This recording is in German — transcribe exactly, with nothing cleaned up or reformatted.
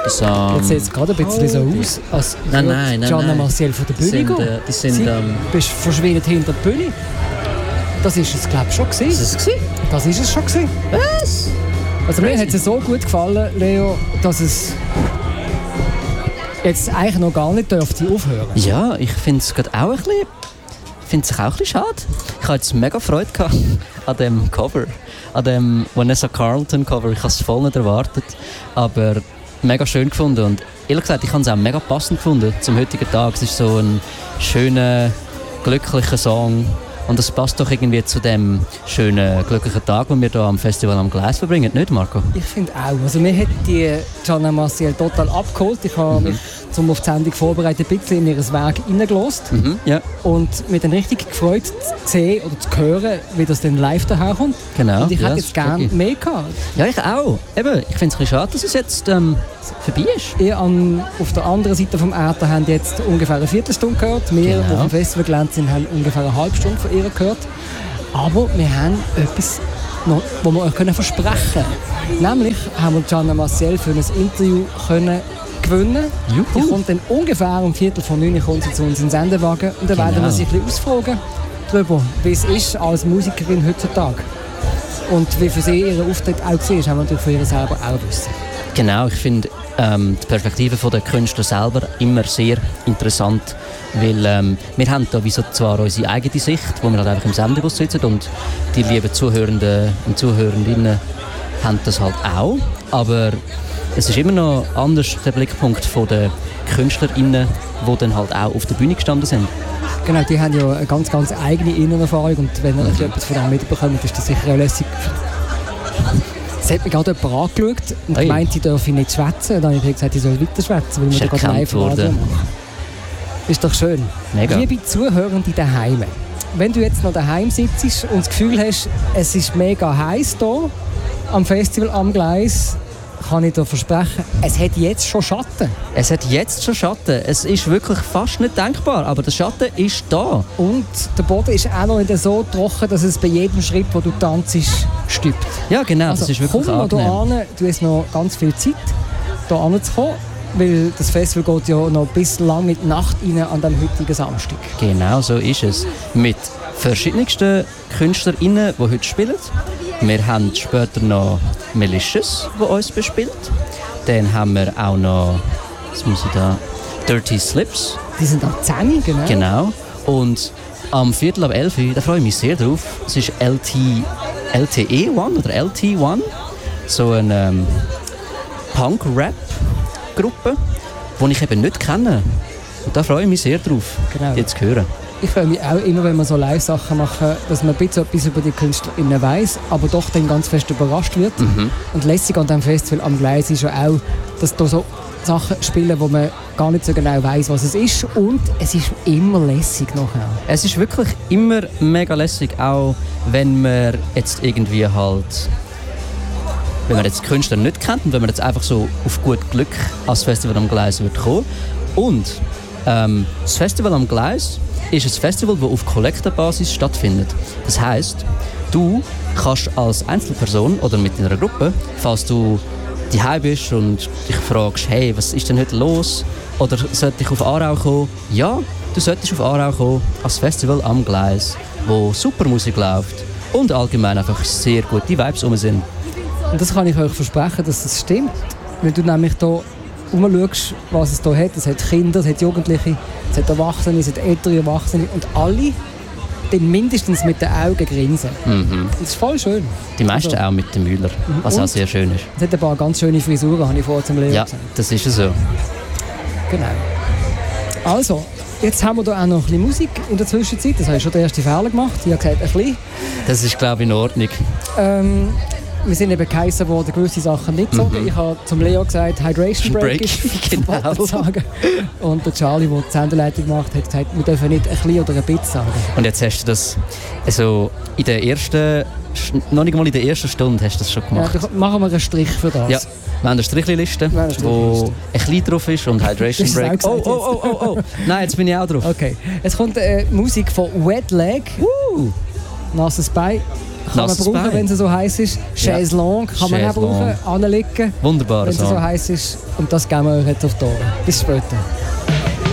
Um, Jetzt sieht es gerade ein bisschen oh, so aus, als nein, nein, nein, Gianna nein. Marcel von der Bühne sind, gehen. äh, die sind, Sie ähm, bist verschwindet hinter der Bühne. Das ist es, glaube ich, schon gewesen. Ist es gewesen? Das ist es schon gewesen. Was? Also mir hat es so gut gefallen, Leo, dass es jetzt eigentlich noch gar nicht dürfte aufhören. Ja, ich finde es gerade auch ein bisschen, finde es auch ein bisschen schade. Ich hatte jetzt mega Freude gehabt an dem Cover, an dem Vanessa Carlton Cover. Ich habe es voll nicht erwartet, aber mega schön gefunden und ehrlich gesagt, ich habe es auch mega passend gefunden zum heutigen Tag. Es ist so ein schöner, glücklicher Song. Und das passt doch irgendwie zu dem schönen, glücklichen Tag, den wir hier am Festival am Gleis verbringen, nicht, Marco? Ich finde auch. Also mir hat die Gianna Marcel total abgeholt. Ich habe mhm. mich zum auf die Sendung vorbereitet ein bisschen in ihr Werk reingelassen. Mhm, ja. Und mich dann richtig gefreut zu sehen oder zu hören, wie das dann live daherkommt. Genau. Und ich ja, hätte jetzt gerne mehr gehabt. Ja, ich auch. Eben, ich finde es ein bisschen schade, dass es jetzt ähm, vorbei ist. Ihr an, auf der anderen Seite vom Äther haben jetzt ungefähr eine Viertelstunde gehört. Wir, genau. die auf dem Festival gelandet sind, haben ungefähr eine halbe Stunde von ihr gehört. Aber wir haben etwas, noch, was wir euch können versprechen können. Nämlich haben wir Gianna Marcel für ein Interview können gewinnen. Juhu. Die kommt dann ungefähr um Viertel von neun kommt sie zu uns in den Sendewagen. Und dann genau. werden wir sie ein bisschen ausfragen darüber, wie es ist als Musikerin heutzutage. Und wie für sie ihr Auftritt auch war, haben wir natürlich von ihr selber auch wissen. Genau, ich finde ähm, die Perspektive der Künstler selber immer sehr interessant, weil ähm, wir haben da wie so zwar unsere eigene Sicht, wo wir halt einfach im Sendebus sitzen und die lieben Zuhörenden und Zuhörerinnen haben das halt auch, aber es ist immer noch anders der Blickpunkt von der KünstlerInnen, die dann halt auch auf der Bühne gestanden sind. Genau, die haben ja eine ganz, ganz eigene Innenerfahrung und wenn ihr mhm. etwas von dem mitbekommt, ist das sicher auch lässig. Es hat mich gerade jemand angeschaut und hey. gemeint, ich dürfe nicht schwätzen. Dann habe ich gesagt, ich soll weiter schwätzen, weil wir da gerade live machen. Ist doch schön. Mega. Liebe Zuhörende daheim, wenn du jetzt noch daheim sitzt und das Gefühl hast, es ist mega heiß hier am Festival am Gleis, kann ich dir versprechen, es hat jetzt schon Schatten. Es hat jetzt schon Schatten. Es ist wirklich fast nicht denkbar, aber der Schatten ist da. Und der Boden ist auch noch nicht so trocken, dass es bei jedem Schritt, wo du tanzt, stübt. Ja, genau, also, das ist wirklich komm angenehm. Komm mal du hast noch ganz viel Zeit, hier anzukommen, weil das Festival geht ja noch bis lang mit Nacht rein an dem heutigen Samstag. Genau so ist es. Mit verschiedensten KünstlerInnen, die heute spielen. Wir haben später noch Malicious, die uns bespielt. Dann haben wir auch noch, was muss ich da, Dirty Slips. Die sind am zehn, genau. Genau. Und am Viertel ab elf, da freue ich mich sehr drauf. Es ist L T, L T E eins oder L T eins. So eine ähm, Punk-Rap-Gruppe, die ich eben nicht kenne. Und da freue ich mich sehr drauf, genau. die zu hören. Ich freue mich auch immer, wenn wir so Live-Sachen machen, dass man ein bisschen etwas über die KünstlerInnen weiss, aber doch dann ganz fest überrascht wird. Mhm. Und lässig an diesem Festival am Gleis ist ja auch, dass da so Sachen spielen, wo man gar nicht so genau weiss, was es ist. Und es ist immer lässig nachher. Es ist wirklich immer mega lässig, auch wenn man jetzt irgendwie halt, wenn man jetzt Künstler nicht kennt und wenn man jetzt einfach so auf gut Glück als Festival am Gleis wird kommen. Und ähm, das Festival am Gleis ist ein Festival, das auf Kollektenbasis stattfindet. Das heisst, du kannst als Einzelperson oder mit einer Gruppe, falls du daheim bist und dich fragst, hey, was ist denn heute los? Oder sollte ich auf Aarau kommen? Ja, du solltest auf Aarau kommen, als Festival am Gleis, wo super Musik läuft und allgemein einfach sehr gute Vibes rum sind. Und das kann ich euch versprechen, dass das stimmt. Wenn du nämlich hier umschaust, was es hier hat. Es hat Kinder, es hat Jugendliche, es hat Erwachsene, es hat ältere Erwachsene und alle dann mindestens mit den Augen grinsen. Mhm. Das ist voll schön. Die meisten also, auch mit dem Müller, was auch sehr schön ist. Es hat ein paar ganz schöne Frisuren, habe ich vorher zum Leo ja, gesagt. Das ist so. Genau. Also, jetzt haben wir hier auch noch ein bisschen Musik in der Zwischenzeit. Das habe ich schon den ersten Fehler gemacht. Ich habe gesagt, ein bisschen. Das ist, glaube ich, in Ordnung. Ähm, wir sind eben geheissen worden, gewisse Sachen nicht so. Mhm. Ich habe zum Leo gesagt, Hydration Break, Break. ist genau. sagen. Und der Charlie, der die Sendeleitung macht, hat gesagt, wir dürfen nicht ein bisschen oder ein bisschen sagen. Und jetzt hast du das also in der ersten, noch nicht mal in der ersten Stunde hast du das schon gemacht. Ja, machen wir einen Strich für das. Ja. Wir haben eine Strichliste, wo ein bisschen drauf ist und Hydration Break. Oh, oh, oh, oh, oh. Nein, jetzt bin ich auch drauf. Okay. Jetzt kommt äh, Musik von Wet Leg. Uh. Nasses Bein. kann Nasses man brauchen, Bein. wenn es so heiß ist. Chaise longue kann man auch Chaise longue. brauchen, anlegen, Wunderbar. wenn es so heiß ist. Und das geben wir euch jetzt auf die Ohren. Bis später.